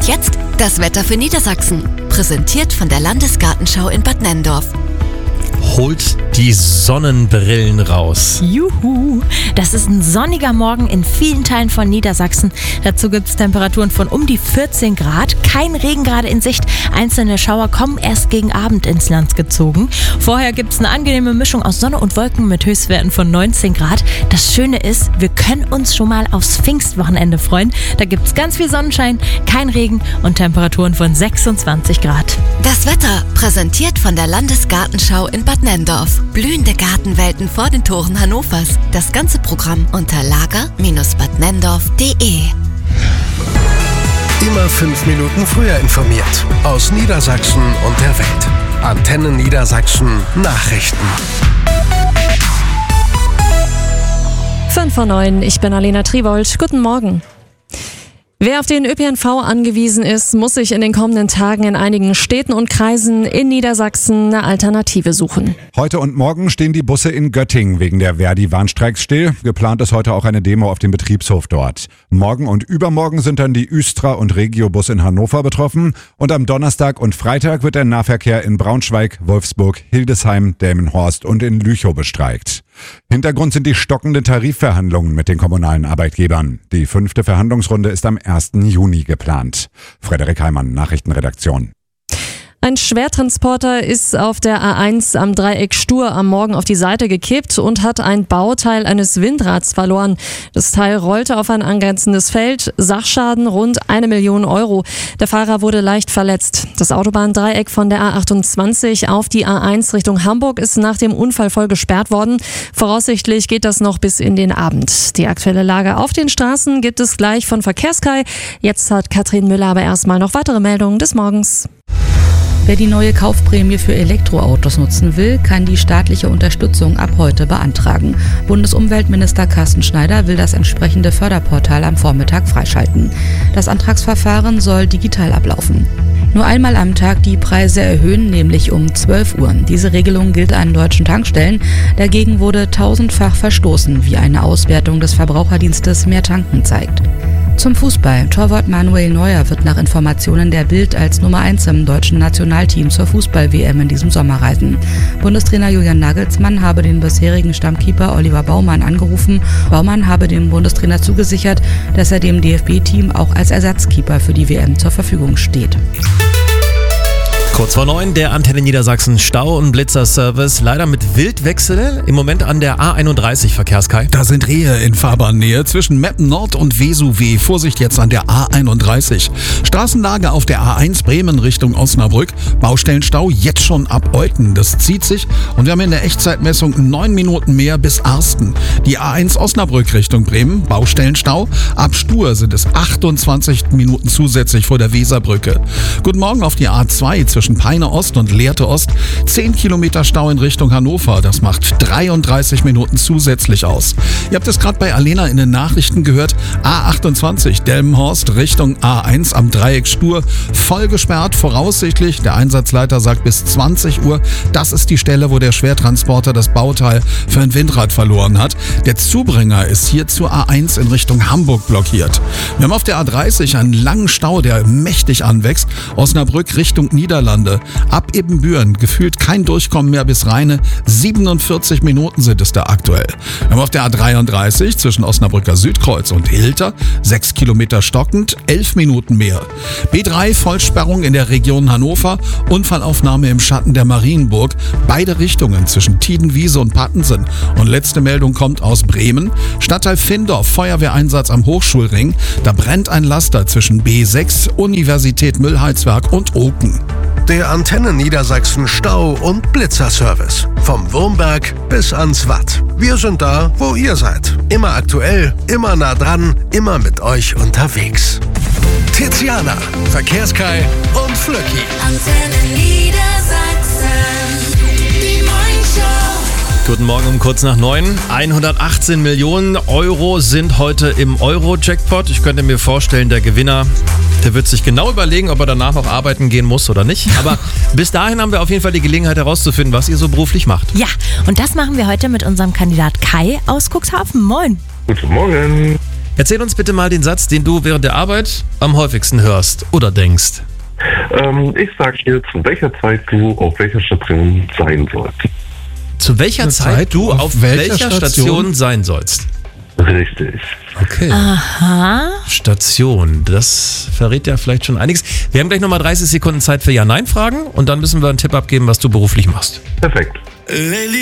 Und jetzt das Wetter für Niedersachsen. Präsentiert von der Landesgartenschau in Bad Nenndorf. Holt die Sonnenbrillen raus. Juhu! Das ist ein sonniger Morgen in vielen Teilen von Niedersachsen. Dazu gibt es Temperaturen von um die 14 Grad. Kein Regen gerade in Sicht. Einzelne Schauer kommen erst gegen Abend ins Land gezogen. Vorher gibt es eine angenehme Mischung aus Sonne und Wolken mit Höchstwerten von 19 Grad. Das Schöne ist, wir können uns schon mal aufs Pfingstwochenende freuen. Da gibt es ganz viel Sonnenschein, kein Regen und Temperaturen von 26 Grad. Das Wetter präsentiert von der Landesgartenschau in Bad Nenndorf. Blühende Gartenwelten vor den Toren Hannovers. Das ganze Programm unter lager-badnenndorf.de. Immer 5 Minuten früher informiert. Aus Niedersachsen und der Welt. Antenne Niedersachsen Nachrichten. 5:09, ich bin Alena Triwold. Guten Morgen. Wer auf den ÖPNV angewiesen ist, muss sich in den kommenden Tagen in einigen Städten und Kreisen in Niedersachsen eine Alternative suchen. Heute und morgen stehen die Busse in Göttingen wegen der Verdi-Warnstreiks still. Geplant ist heute auch eine Demo auf dem Betriebshof dort. Morgen und übermorgen sind dann die Östra und Regiobus in Hannover betroffen. Und am Donnerstag und Freitag wird der Nahverkehr in Braunschweig, Wolfsburg, Hildesheim, Delmenhorst und in Lüchow bestreikt. Hintergrund sind die stockenden Tarifverhandlungen mit den kommunalen Arbeitgebern. Die 5. Verhandlungsrunde ist am 1. Juni geplant. Frederik Heimann, Nachrichtenredaktion. Ein Schwertransporter ist auf der A1 am Dreieck Stur am Morgen auf die Seite gekippt und hat ein Bauteil eines Windrads verloren. Das Teil rollte auf ein angrenzendes Feld. Sachschaden rund 1 Million Euro. Der Fahrer wurde leicht verletzt. Das Autobahndreieck von der A28 auf die A1 Richtung Hamburg ist nach dem Unfall voll gesperrt worden. Voraussichtlich geht das noch bis in den Abend. Die aktuelle Lage auf den Straßen gibt es gleich von Verkehrskai. Jetzt hat Katrin Müller aber erstmal noch weitere Meldungen des Morgens. Wer die neue Kaufprämie für Elektroautos nutzen will, kann die staatliche Unterstützung ab heute beantragen. Bundesumweltminister Carsten Schneider will das entsprechende Förderportal am Vormittag freischalten. Das Antragsverfahren soll digital ablaufen. Nur einmal am Tag die Preise erhöhen, nämlich um 12 Uhr. Diese Regelung gilt an deutschen Tankstellen. Dagegen wurde tausendfach verstoßen, wie eine Auswertung des Verbraucherdienstes Mehr Tanken zeigt. Zum Fußball. Torwart Manuel Neuer wird nach Informationen der Bild als Nummer 1 im deutschen Nationalteam zur Fußball-WM in diesem Sommer reisen. Bundestrainer Julian Nagelsmann habe den bisherigen Stammkeeper Oliver Baumann angerufen. Baumann habe dem Bundestrainer zugesichert, dass er dem DFB-Team auch als Ersatzkeeper für die WM zur Verfügung steht. Kurz vor 9, der Antenne Niedersachsen Stau- und Blitzerservice. Leider mit Wildwechsel im Moment an der A31 Verkehrskai. Da sind Rehe in Fahrbahnnähe zwischen Meppen Nord und Vesuv. Vorsicht jetzt an der A31. Straßenlage auf der A1 Bremen Richtung Osnabrück. Baustellenstau jetzt schon ab Olten. Das zieht sich und wir haben in der Echtzeitmessung 9 Minuten mehr bis Arsten. Die A1 Osnabrück Richtung Bremen. Baustellenstau. Ab Stur sind es 28 Minuten zusätzlich vor der Weserbrücke. Guten Morgen auf die A2 zwischen Peine Ost und Lehrte Ost. 10 Kilometer Stau in Richtung Hannover. Das macht 33 Minuten zusätzlich aus. Ihr habt es gerade bei Alena in den Nachrichten gehört. A28 Delmenhorst Richtung A1 am Dreieck Stur. Voll gesperrt, voraussichtlich. Der Einsatzleiter sagt bis 20 Uhr. Das ist die Stelle, wo der Schwertransporter das Bauteil für ein Windrad verloren hat. Der Zubringer ist hier zur A1 in Richtung Hamburg blockiert. Wir haben auf der A30 einen langen Stau, der mächtig anwächst. Osnabrück Richtung Niederlande. Ab Ibbenbüren gefühlt kein Durchkommen mehr bis Rheine. 47 Minuten sind es da aktuell. Wir haben auf der A33 zwischen Osnabrücker Südkreuz und Hilter 6 Kilometer stockend, 11 Minuten mehr. B3 Vollsperrung in der Region Hannover, Unfallaufnahme im Schatten der Marienburg, beide Richtungen zwischen Tiedenwiese und Pattensen. Und letzte Meldung kommt aus Bremen. Stadtteil Findorf, Feuerwehreinsatz am Hochschulring. Da brennt ein Laster zwischen B6, Universität Müllheizwerk und Oken. Der Antenne Niedersachsen Stau- und Blitzerservice. Vom Wurmberg bis ans Watt. Wir sind da, wo ihr seid. Immer aktuell, immer nah dran, immer mit euch unterwegs. Tiziana, Verkehrskai und Flöcki. Antenne Niedersachsen. Die Morningshow. Guten Morgen um kurz nach 9. 118 Millionen Euro sind heute im Euro-Jackpot. Ich könnte mir vorstellen, der Gewinner, der wird sich genau überlegen, ob er danach noch arbeiten gehen muss oder nicht. Aber bis dahin haben wir auf jeden Fall die Gelegenheit herauszufinden, was ihr so beruflich macht. Ja, und das machen wir heute mit unserem Kandidat Kai aus Cuxhaven. Moin. Guten Morgen. Erzähl uns bitte mal den Satz, den du während der Arbeit am häufigsten hörst oder denkst. Ich sag dir, zu welcher Zeit du auf welcher Station sein sollst. Zu welcher Zeit du auf welcher Station sein sollst. Richtig. Okay. Aha. Station, das verrät ja vielleicht schon einiges. Wir haben gleich nochmal 30 Sekunden Zeit für Ja-Nein-Fragen und dann müssen wir einen Tipp abgeben, was du beruflich machst. Perfekt.